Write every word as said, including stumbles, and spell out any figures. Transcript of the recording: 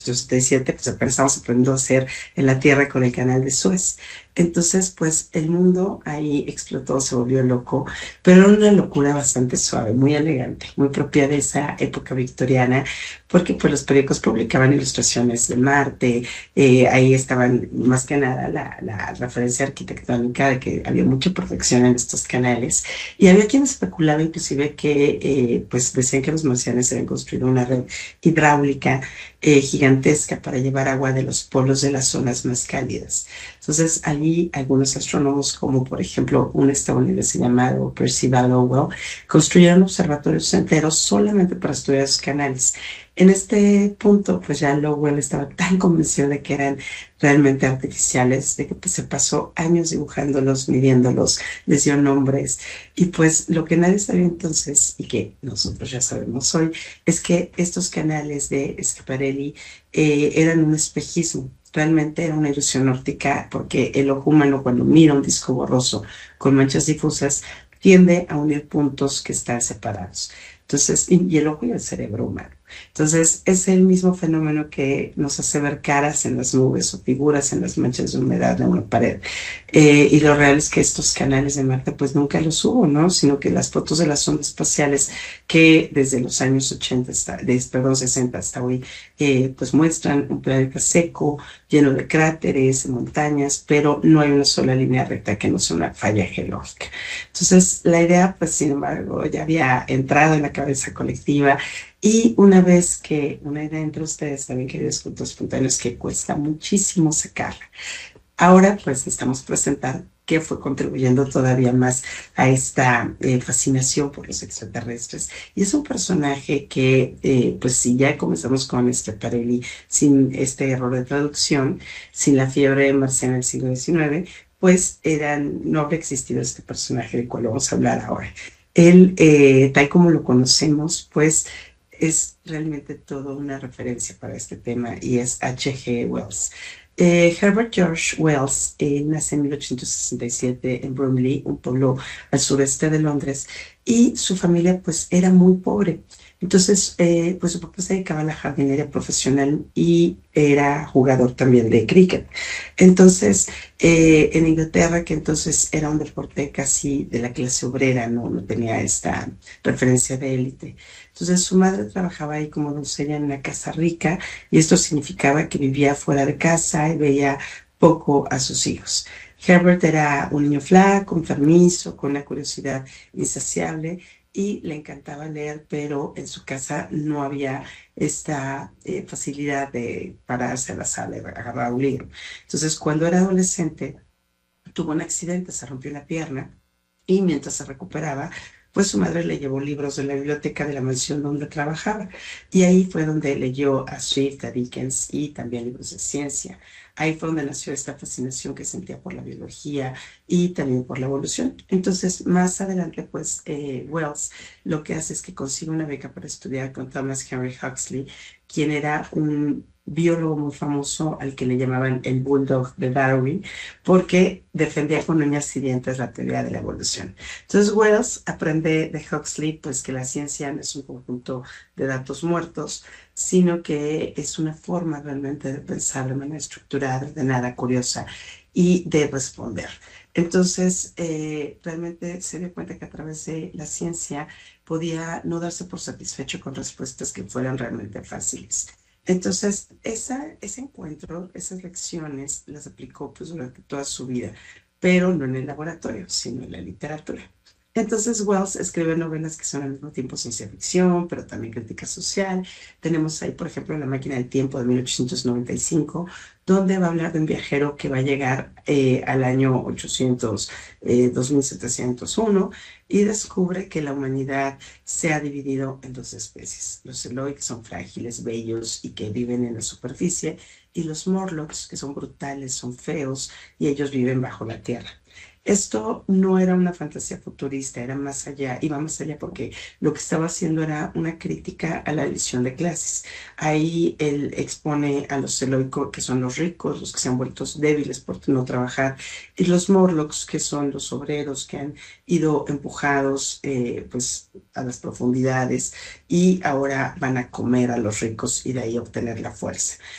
ochenta y siete, pues apenas estamos aprendiendo a hacer en la Tierra con el canal de Suez. Entonces, pues el mundo ahí explotó, se volvió loco, pero era una locura bastante suave, muy elegante, muy propia de esa época victoriana, porque pues los periódicos publicaban ilustraciones de Marte, eh, ahí estaban más que nada la, la referencia arquitectónica de que había mucha perfección en estos canales, y había quien especulaba inclusive que eh, pues decían que los marcianos habían construido una red hidráulica eh, gigantesca para llevar agua de los polos de las zonas más cálidas. Entonces, allí algunos astrónomos, como por ejemplo un estadounidense llamado Percival Lowell, construyeron observatorios enteros solamente para estudiar esos canales. En este punto, pues ya Lowell estaba tan convencido de que eran realmente artificiales, de que pues, se pasó años dibujándolos, midiéndolos, les dio nombres. Y pues lo que nadie sabía entonces, y que nosotros ya sabemos hoy, es que estos canales de Schiaparelli eh, eran un espejismo. Realmente era una ilusión óptica porque el ojo humano cuando mira un disco borroso con manchas difusas tiende a unir puntos que están separados. Entonces, y, y el ojo y el cerebro humano. Entonces, es el mismo fenómeno que nos hace ver caras en las nubes o figuras en las manchas de humedad de una pared. Eh, y lo real es que estos canales de Marte pues nunca los hubo, ¿no? Sino que las fotos de las ondas espaciales que desde los años ochenta, hasta, de, perdón, sesenta hasta hoy, eh, pues muestran un planeta seco, lleno de cráteres, montañas, pero no hay una sola línea recta que no sea una falla geológica. Entonces, la idea, pues, sin embargo, ya había entrado en la cabeza colectiva y una vez que una idea entre ustedes, también queridos cultos espontáneos, que cuesta muchísimo sacarla. Ahora, pues, estamos presentando que fue contribuyendo todavía más a esta eh, fascinación por los extraterrestres. Y es un personaje que, eh, pues si ya comenzamos con este Parelli, sin este error de traducción, sin la fiebre marciana del siglo diecinueve, pues eran, no habría existido este personaje del cual vamos a hablar ahora. Él, eh, tal como lo conocemos, pues es realmente toda una referencia para este tema y es H G. Wells. Eh, Herbert George Wells eh, nace en mil ochocientos sesenta y siete en Bromley, un pueblo al sureste de Londres, y su familia pues era muy pobre. Entonces, eh, pues su papá se dedicaba a la jardinería profesional y era jugador también de cricket. Entonces, eh, en Inglaterra, que entonces era un deporte casi de la clase obrera, no, no tenía esta referencia de élite. Entonces, su madre trabajaba ahí como doncella en una casa rica y esto significaba que vivía fuera de casa y veía poco a sus hijos. Herbert era un niño flaco, enfermizo, con una curiosidad insaciable y le encantaba leer, pero en su casa no había esta eh, facilidad de pararse a la sala y agarrar un libro. Entonces, cuando era adolescente, tuvo un accidente, se rompió la pierna y mientras se recuperaba, pues su madre le llevó libros de la biblioteca de la mansión donde trabajaba. Y ahí fue donde leyó a Swift, a Dickens y también libros de ciencia. Ahí fue donde nació esta fascinación que sentía por la biología y también por la evolución. Entonces, más adelante, pues, eh, Wells lo que hace es que consigue una beca para estudiar con Thomas Henry Huxley, quien era un biólogo muy famoso al que le llamaban el Bulldog de Darwin, porque defendía con uñas y dientes la teoría de la evolución. Entonces Wells aprende de Huxley pues que la ciencia no es un conjunto de datos muertos, sino que es una forma realmente de pensar de manera estructurada, ordenada, curiosa y de responder. Entonces, eh, realmente se dio cuenta que a través de la ciencia podía no darse por satisfecho con respuestas que fueran realmente fáciles. Entonces, esa, ese encuentro, esas lecciones las aplicó pues durante toda su vida, pero no en el laboratorio, sino en la literatura. Entonces, Wells escribe novelas que son al mismo tiempo ciencia ficción, pero también crítica social. Tenemos ahí, por ejemplo, La máquina del tiempo de mil ochocientos noventa y cinco, donde va a hablar de un viajero que va a llegar eh, al año ochocientos, eh, dos mil setecientos uno y descubre que la humanidad se ha dividido en dos especies. Los Eloi, que son frágiles, bellos y que viven en la superficie, y los Morlocks, que son brutales, son feos y ellos viven bajo la tierra. Esto no era una fantasía futurista, era más allá, iba más allá porque lo que estaba haciendo era una crítica a la división de clases. Ahí él expone a los Eloicos, que son los ricos, los que se han vuelto débiles por no trabajar, y los Morlocks, que son los obreros que han ido empujados eh, pues, a las profundidades y ahora van a comer a los ricos y de ahí obtener la fuerza.